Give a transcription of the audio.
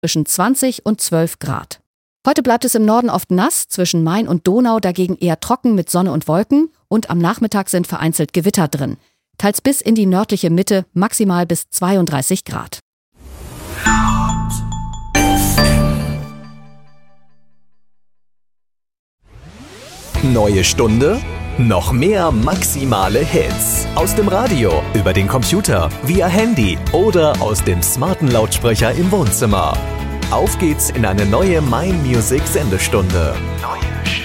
zwischen 20 und 12 Grad. Heute bleibt es im Norden oft nass, zwischen Main und Donau dagegen eher trocken mit Sonne und Wolken und am Nachmittag sind vereinzelt Gewitter drin. Teils bis in die nördliche Mitte, maximal bis 32 Grad. Neue Stunde? Noch mehr maximale Hits. Aus dem Radio, über den Computer, via Handy oder aus dem smarten Lautsprecher im Wohnzimmer. Auf geht's in eine neue My Music Sendestunde. Neue